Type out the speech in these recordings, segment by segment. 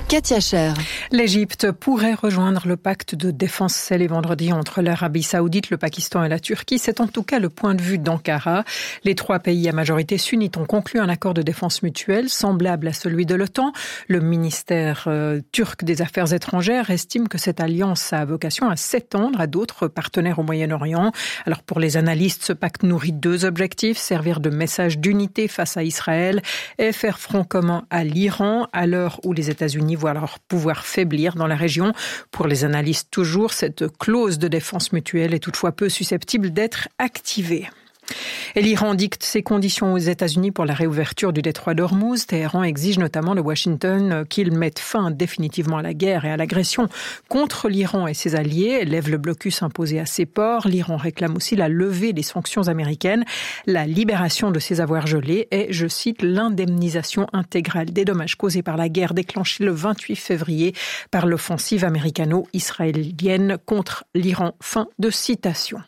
Katia Cher. L'Égypte pourrait rejoindre le pacte de défense scellé vendredi entre l'Arabie Saoudite, le Pakistan et la Turquie. C'est en tout cas le point de vue d'Ankara. Les trois pays à majorité sunnite ont conclu un accord de défense mutuelle semblable à celui de l'OTAN. Le ministère turc des Affaires étrangères estime que cette alliance a vocation à s'étendre à d'autres partenaires au Moyen-Orient. Alors pour les analystes, ce pacte nourrit deux objectifs, servir de message d'unité face à Israël et faire front commun à l'Iran à l'heure où les États-Unis voient leur pouvoir faiblir dans la région. Pour les analystes toujours, cette clause de défense mutuelle est toutefois peu susceptible d'être activée. Et l'Iran dicte ses conditions aux États-Unis pour la réouverture du détroit d'Ormuz. Téhéran exige notamment de Washington qu'il mette fin définitivement à la guerre et à l'agression contre l'Iran et ses alliés, lève le blocus imposé à ses ports. L'Iran réclame aussi la levée des sanctions américaines, la libération de ses avoirs gelés et, je cite, l'indemnisation intégrale des dommages causés par la guerre déclenchée le 28 février par l'offensive américano-israélienne contre l'Iran. Fin de citation.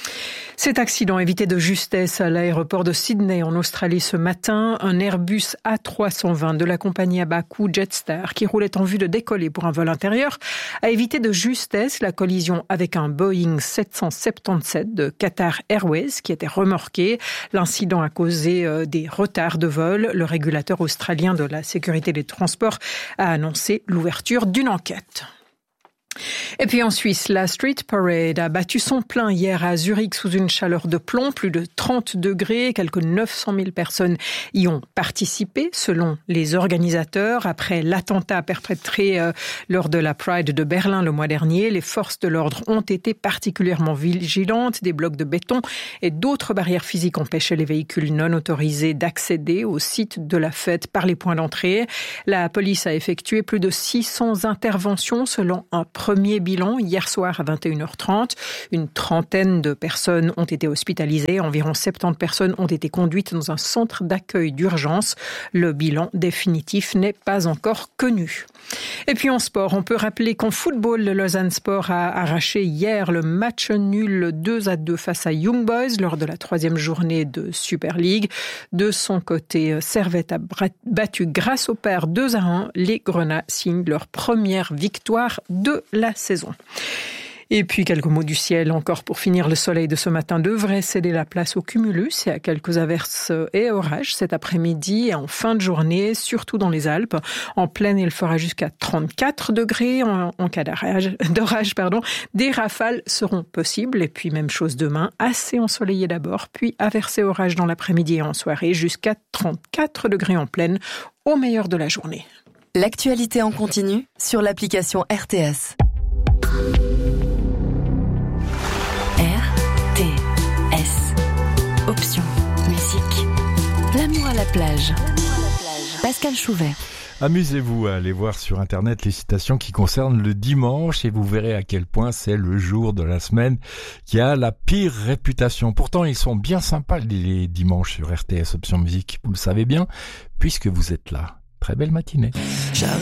Cet accident évité de justesse à l'aéroport de Sydney en Australie ce matin. Un Airbus A320 de la compagnie à bas coût Jetstar qui roulait en vue de décoller pour un vol intérieur a évité de justesse la collision avec un Boeing 777 de Qatar Airways qui était remorqué. L'incident a causé des retards de vol. Le régulateur australien de la sécurité des transports a annoncé l'ouverture d'une enquête. Et puis en Suisse, la Street Parade a battu son plein hier à Zurich sous une chaleur de plomb, plus de 30 degrés. Quelques 900 000 personnes y ont participé, selon les organisateurs. Après l'attentat perpétré lors de la Pride de Berlin le mois dernier, les forces de l'ordre ont été particulièrement vigilantes. Des blocs de béton et d'autres barrières physiques empêchaient les véhicules non autorisés d'accéder au site de la fête par les points d'entrée. La police a effectué plus de 600 interventions selon un premier bilan hier soir à 21h30. Une trentaine de personnes ont été hospitalisées. Environ 70 personnes ont été conduites dans un centre d'accueil d'urgence. Le bilan définitif n'est pas encore connu. Et puis en sport, on peut rappeler qu'en football, le Lausanne Sport a arraché hier le match nul 2-2 face à Young Boys lors de la 3e journée de Super League. De son côté, Servette a battu grâce au père 2-1. Les Grenats signent leur première victoire de la saison. Et puis quelques mots du ciel encore pour finir. Le soleil de ce matin devrait céder la place au cumulus et à quelques averses et orages cet après-midi et en fin de journée, surtout dans les Alpes. En plaine, il fera jusqu'à 34 degrés en cas d'orage. Des rafales seront possibles et puis même chose demain, assez ensoleillé d'abord, puis averses et orages dans l'après-midi et en soirée jusqu'à 34 degrés en plaine au meilleur de la journée. L'actualité en continu sur l'application RTS. RTS. Option. Musique. L'amour à la plage. Pascal Chouvet. Amusez-vous à aller voir sur Internet les citations qui concernent le dimanche et vous verrez à quel point c'est le jour de la semaine qui a la pire réputation. Pourtant, ils sont bien sympas les dimanches sur RTS Option Musique. Vous le savez bien, puisque vous êtes là. Très belle matinée.